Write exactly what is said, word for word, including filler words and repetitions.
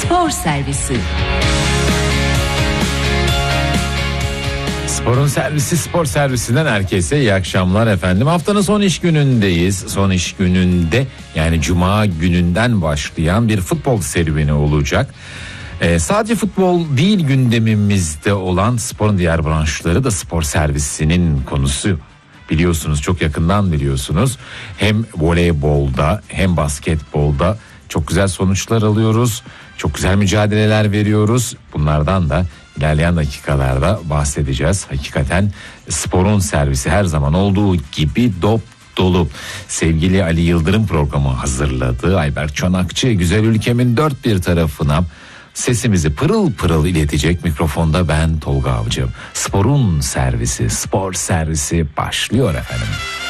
Spor Servisi. Sporun servisi, spor servisinden herkese iyi akşamlar efendim. Haftanın son iş günündeyiz. Son iş gününde, yani cuma gününden başlayan bir futbol serüveni olacak. Ee, sadece futbol değil gündemimizde olan sporun diğer branşları da spor servisinin konusu. Biliyorsunuz, çok yakından biliyorsunuz. Hem voleybolda hem basketbolda çok güzel sonuçlar alıyoruz. Çok güzel mücadeleler veriyoruz. Bunlardan da ilerleyen dakikalarda bahsedeceğiz. Hakikaten sporun servisi her zaman olduğu gibi dop dolu. Sevgili Ali Yıldırım programı hazırladı. Ayberk Çanakçı güzel ülkemin dört bir tarafına sesimizi pırıl pırıl iletecek. Mikrofonda ben Tolga Avcı. Sporun servisi, spor servisi başlıyor efendim.